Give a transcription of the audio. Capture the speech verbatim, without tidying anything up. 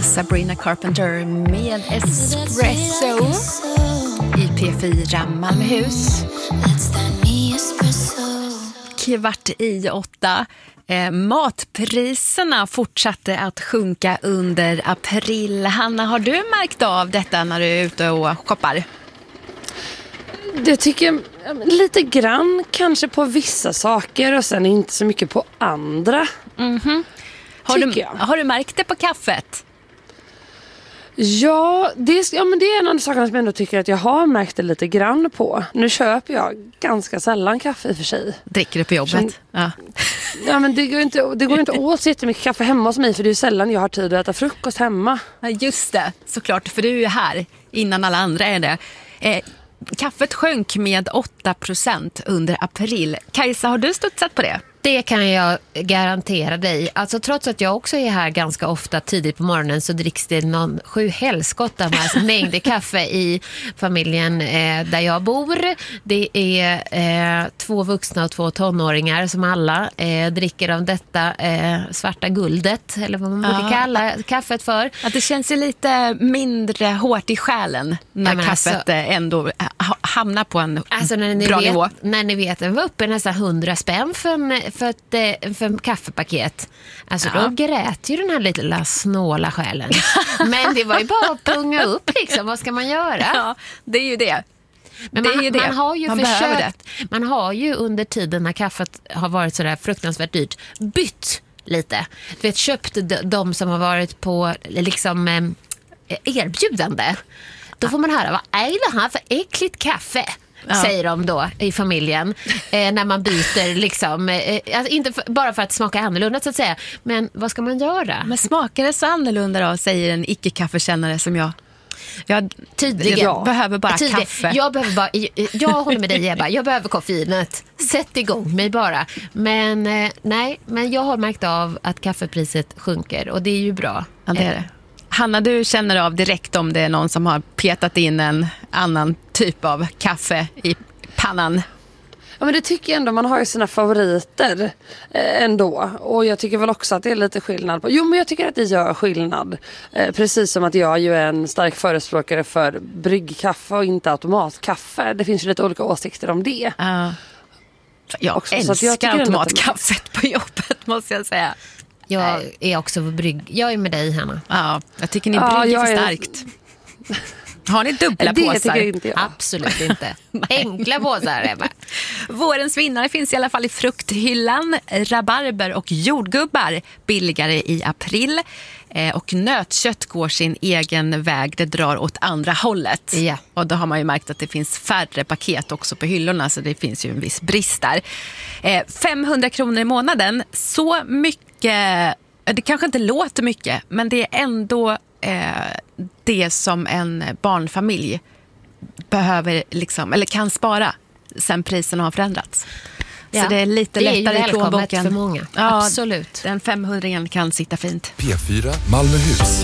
Sabrina Carpenter med Espresso i P fyra Malmöhus. Kvart i åtta. Eh, matpriserna fortsatte att sjunka under april. Hanna, har du märkt av detta när du är ute och shoppar? Det tycker jag lite grann kanske på vissa saker och sen inte så mycket på andra. Mm-hmm. Har, du, jag. har du märkt det på kaffet? Ja det, är, ja, men det är en av sakerna som jag ändå tycker att jag har märkt det lite grann på. Nu köper jag ganska sällan kaffe i och för sig. Dricker du på jobbet? Som, ja. ja, men det går inte, det går inte åt så jättemycket kaffe hemma hos mig för det är sällan jag har tid att äta frukost hemma. Ja, just det, såklart, för du är här innan alla andra är det. Eh, kaffet sjönk med åtta procent under april. Kajsa, har du studsat på det? Det kan jag garantera dig. Alltså trots att jag också är här ganska ofta tidigt på morgonen så dricks det någon sju helskott av alltså mängder kaffe i familjen eh, där jag bor. Det är eh, två vuxna och två tonåringar som alla eh, dricker av detta eh, svarta guldet eller vad man brukar ja. kalla kaffet för. Att det känns ju lite mindre hårt i själen när ja, kaffet alltså, ändå hamnar på en alltså när ni bra vet, nivå. När ni vet, den var uppe nästan hundra spänn för en För, ett, för en kaffepaket. Alltså ja. Då grät ju den här lilla snåla själen. Men det var ju bara att punga upp liksom. Vad ska man göra? Ja, det är ju det. Men det man, är ju det. man har ju man försökt. Man har ju under tiden när kaffet har varit sådär fruktansvärt dyrt bytt lite. Du vet, köpt de, de som har varit på liksom eh, erbjudande. Då får man höra, vad är det här för äckligt kaffe? Ja. Säger de då i familjen eh, när man byter liksom, eh, alltså inte för, bara för att smaka annorlunda så att säga, men vad ska man göra? Men smakar det så annorlunda då, säger en icke-kaffekännare som jag. Jag Tydligen. Jag behöver bara Tydligen. kaffe. Jag behöver bara, jag, jag håller med dig Ebba, jag behöver koffeinet. Sätt igång mig bara. Men eh, nej, men jag har märkt av att kaffepriset sjunker och det är ju bra. Ja, det är det. Hanna, du känner av direkt om det är någon som har petat in en annan typ av kaffe i pannan. Ja, men det tycker jag ändå, man har ju sina favoriter eh, ändå. Och jag tycker väl också att det är lite skillnad på. Jo, men jag tycker att det gör skillnad. Eh, precis som att jag ju är en stark förespråkare för bryggkaffe och inte automatkaffe. Det finns ju lite olika åsikter om det. Uh, jag också, älskar så att jag automatkaffet på jobbet, måste jag säga. Jag är också på brygg. Jag är med dig, Hanna. Ja, jag tycker ni brygger ja, för starkt. Är... Har ni dubbla det påsar? Tycker inte jag. Absolut inte. Enkla påsar, Ebba. Vårens vinnare finns i alla fall i frukthyllan. Rabarber och jordgubbar billigare i april. Eh, och nötkött går sin egen väg. Det drar åt andra hållet. Ja. Och då har man ju märkt att det finns färre paket också på hyllorna. Så det finns ju en viss brist där. Eh, femhundra kronor i månaden. Så mycket... Det kanske inte låter mycket. Men det är ändå... Eh, det som en barnfamilj behöver liksom, eller kan spara sen priserna har förändrats. Ja, så det är lite det är lättare i plånboken. För många. Ja, absolut. Den femhundringen kan sitta fint. P fyra Malmöhus.